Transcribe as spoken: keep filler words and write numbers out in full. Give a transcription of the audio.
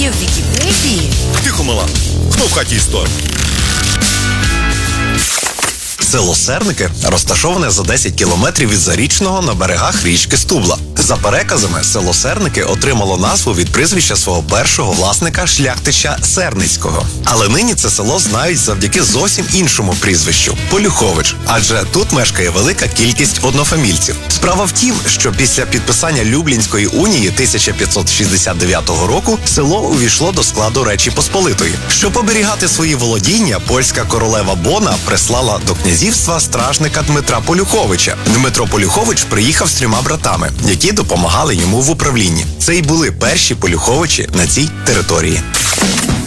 Є в Вікіпедії. Тихо, мала. Хто в хаті історик? Село Серники розташоване за десять кілометрів від Зарічного на берегах річки Стубла. За переказами, село Серники отримало назву від прізвища свого першого власника шляхтича Серницького. Але нині це село знають завдяки зовсім іншому прізвищу – Полюхович, адже тут мешкає велика кількість однофамільців. Справа в тім, що після підписання Люблінської унії тисяча п'ятсот шістдесят дев'ятого року село увійшло до складу Речі Посполитої. Щоб оберігати свої володіння, польська королева Бона прислала до князівства стражника Дмитра Полюховича. Дмитро Полюхович приїхав з трьома братами, які допомагали йому в управлінні. Це й були перші Полюховичі на цій території.